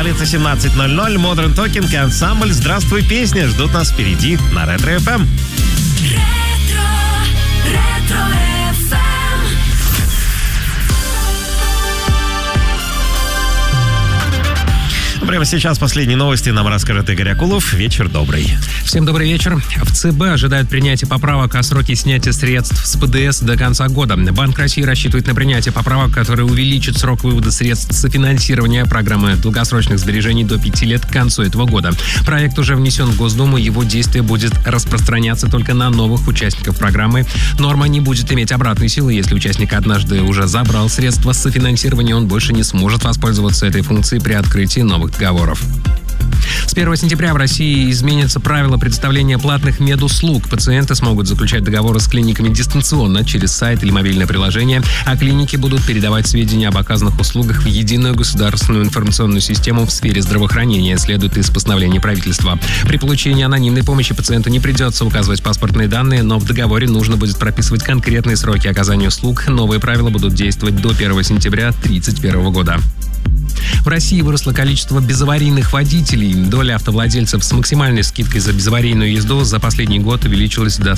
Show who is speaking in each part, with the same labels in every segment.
Speaker 1: Столица 17:00. Modern Talking и ансамбль «Здравствуй, песня» ждут нас впереди на Ретро ФМ. Прямо сейчас последние новости нам расскажет Игорь Акулов. Вечер добрый.
Speaker 2: Всем добрый вечер. В ЦБ ожидают принятия поправок о сроке снятия средств с ПДС до конца года. Банк России рассчитывает на принятие поправок, которые увеличат срок вывода средств софинансирования программы долгосрочных сбережений до 5 лет к концу этого года. Проект уже внесен в Госдуму, его действие будет распространяться только на новых участников программы. Норма не будет иметь обратной силы. Если участник однажды уже забрал средства с софинансирования, он больше не сможет воспользоваться этой функцией при открытии новых договоров. С 1 сентября в России изменятся правила предоставления платных медуслуг. Пациенты смогут заключать договоры с клиниками дистанционно через сайт или мобильное приложение, а клиники будут передавать сведения об оказанных услугах в единую государственную информационную систему в сфере здравоохранения, следует из постановления правительства. При получении анонимной помощи пациенту не придется указывать паспортные данные, но в договоре нужно будет прописывать конкретные сроки оказания услуг. Новые правила будут действовать до 1 сентября 2031 года. В России выросло количество безаварийных водителей. Доля автовладельцев с максимальной скидкой за безаварийную езду за последний год увеличилась до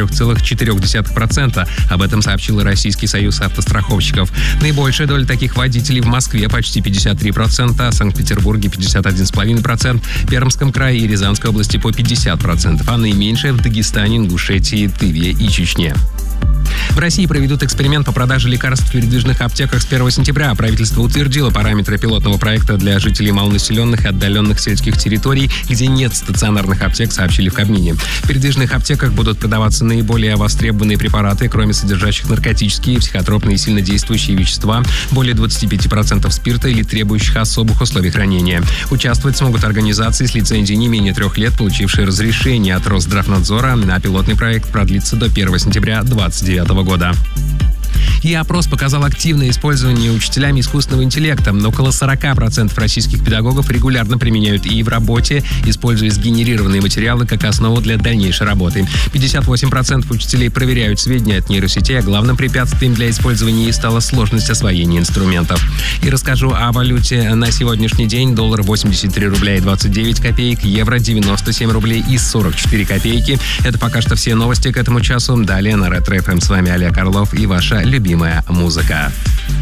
Speaker 2: 43,4%. Об этом сообщил Российский союз автостраховщиков. Наибольшая доля таких водителей в Москве почти 53%, Санкт-Петербурге 51,5%, Пермском крае и Рязанской области по 50%, а наименьшая в Дагестане, Ингушетии, Тыве и Чечне. В России проведут эксперимент по продаже лекарств в передвижных аптеках с 1 сентября. Правительство утвердило параметры пилотного проекта для жителей малонаселенных и отдаленных сельских территорий, где нет стационарных аптек, сообщили в Кабмине. В передвижных аптеках будут продаваться наиболее востребованные препараты, кроме содержащих наркотические, психотропные и сильнодействующие вещества, более 25% спирта или требующих особых условий хранения. Участвовать смогут организации с лицензией не менее 3 лет, получившие разрешение от Росздравнадзора, а пилотный проект продлится до 1 сентября 2029 года. И опрос показал активное использование учителями искусственного интеллекта. Около 40% российских педагогов регулярно применяют ИИ в работе, используя сгенерированные материалы как основу для дальнейшей работы. 58% учителей проверяют сведения от нейросетей, а главным препятствием для использования ИИ стала сложность освоения инструментов. И расскажу о валюте на сегодняшний день. Доллар 83 рубля и 29 копеек, евро 97 рублей и 44 копейки. Это пока что все новости к этому часу. Далее на Ретро ФМ с вами Олег Орлов и ваша любимая музыка.